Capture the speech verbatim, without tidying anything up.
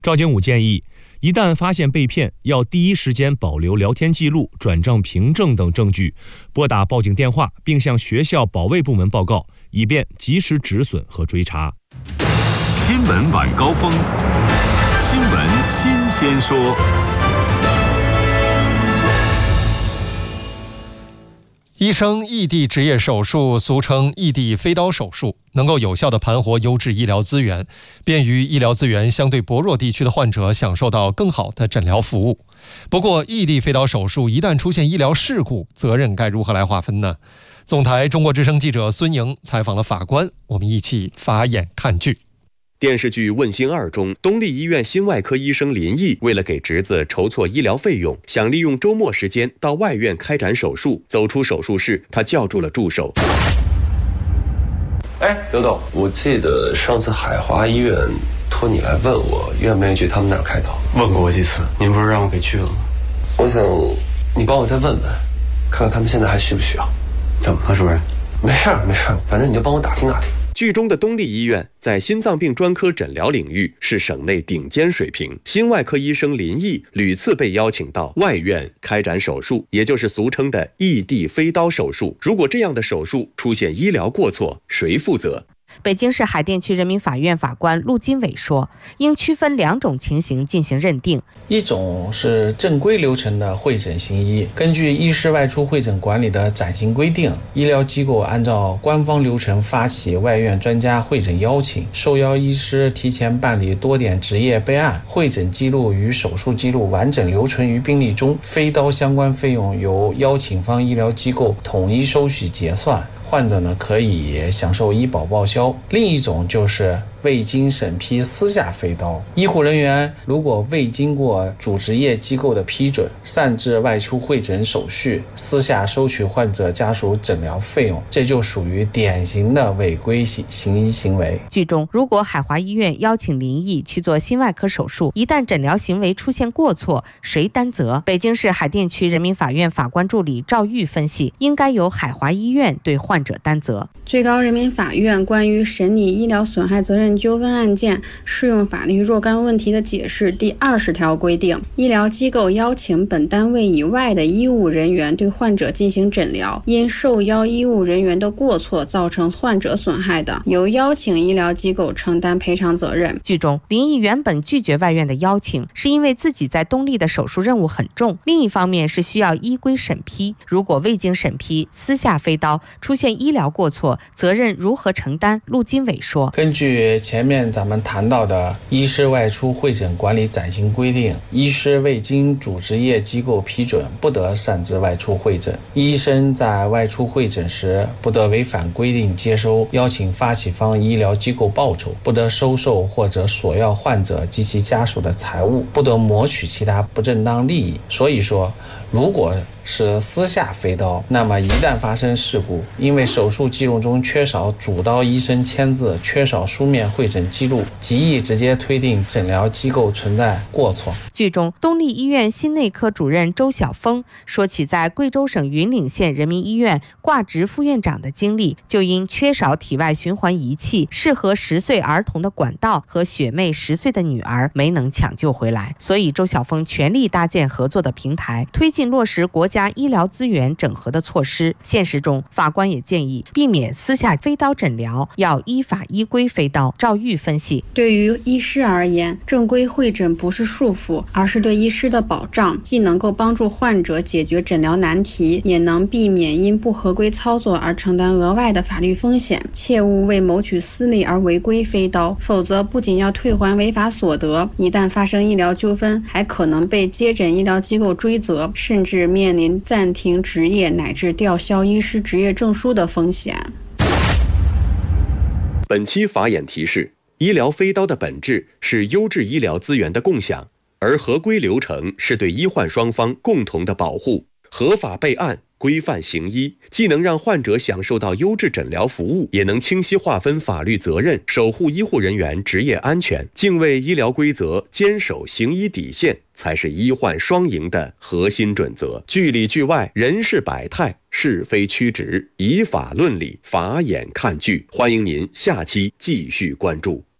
赵景武建议，一旦发现被骗，要第一时间保留聊天记录、转账凭证等证据，拨打报警电话，并向学校保卫部门报告，以便及时止损和追查。 新闻晚高峰，新闻新鲜说。 医生异地执业手术，俗称异地飞刀手术，能够有效地盘活优质医疗资源，便于医疗资源相对薄弱地区的患者享受到更好的诊疗服务。不过，异地飞刀手术一旦出现医疗事故，责任该如何来划分呢？总台中国之声记者孙莹采访了法官，我们一起法眼看剧。 电视剧《问心二》中，东丽医院心外科医生林毅为了给侄子筹措医疗费用，想利用周末时间到外院开展手术。走出手术室，他叫住了助手。 哎，刘董，我记得上次海华医院托你来问我愿不愿意去他们那儿开刀。 问过我几次，您不是让我给去了吗？ 我想你帮我再问问，看看他们现在还需不需要。 怎么了，主任？ 没事没事，反正你就帮我打听打听。 剧中的东丽医院在心脏病专科诊疗领域是省内顶尖水平，心外科医生林毅屡次被邀请到外院开展手术，也就是俗称的异地飞刀手术。如果这样的手术出现医疗过错，谁负责？ 北京市海淀区人民法院法官陆金伟说，应区分两种情形进行认定。 一种是正规流程的会诊行医，根据医师外出会诊管理的暂行规定，医疗机构按照官方流程发起外院专家会诊邀请，受邀医师提前办理多点执业备案，会诊记录与手术记录完整留存于病历中，飞刀相关费用由邀请方医疗机构统一收取结算，患者呢可以享受医保报销。另一种就是未经审批私下飞刀，医护人员如果未经过主执业机构的批准，擅自外出会诊手续，私下收取患者家属诊疗费用，这就属于典型的违规行医行为。 剧中，如果海华医院邀请林毅去做心外科手术，一旦诊疗行为出现过错，谁担责？北京市海淀区人民法院法官助理赵玉分析，应该由海华医院对患者担责。 最高人民法院关于审理医疗损害责任纠纷案件适用法律若干问题的解释第二十条规定，医疗机构邀请本单位以外的医务人员对患者进行诊疗，因受邀医务人员的过错造成患者损害的，由邀请医疗机构承担赔偿责任。 剧中，林毅原本拒绝外院的邀请，是因为自己在东丽的手术任务很重，另一方面是需要依规审批。如果未经审批，私下飞刀，出现医疗过错，责任如何承担？陆金伟说， 根据前面咱们谈到的医师外出会诊管理暂行规定，医师未经主执业机构批准，不得擅自外出会诊。医生在外出会诊时，不得违反规定接收邀请发起方医疗机构报酬，不得收受或者索要患者及其家属的财物，不得谋取其他不正当利益。所以说，如果是私下飞刀，那么一旦发生事故，因为手术记录中缺少主刀医生签字，缺少书面会诊记录，极易直接推定诊疗机构存在过错。 剧中，东丽医院心内科主任周晓峰说起在贵州省云岭县人民医院挂职副院长的经历，就因缺少体外循环仪器、适合十岁儿童的管道和学妹十岁的女儿没能抢救回来，所以周晓峰全力搭建合作的平台，推进落实国家医疗资源整合的措施。现实中，法官也建议避免私下飞刀诊疗，要依法依规飞刀。赵玉分析， 对于医师而言，正规会诊不是束缚，而是对医师的保障，既能够帮助患者解决诊疗难题，也能避免因不合规操作而承担额外的法律风险。切勿为谋取私利而违规飞刀，否则不仅要退还违法所得，一旦发生医疗纠纷，还可能被接诊医疗机构追责，甚至面临暂停执业乃至吊销医师执业证书的风险。 本期法眼提示：医疗飞刀的本质是优质医疗资源的共享，而合规流程是对医患双方共同的保护。合法备案、规范行医，既能让患者享受到优质诊疗服务，也能清晰划分法律责任，守护医护人员职业安全，敬畏医疗规则，坚守行医底线，才是医患双赢的核心准则。剧里剧外，人事百态，是非曲直，以法论理，法眼看剧。欢迎您下期继续关注。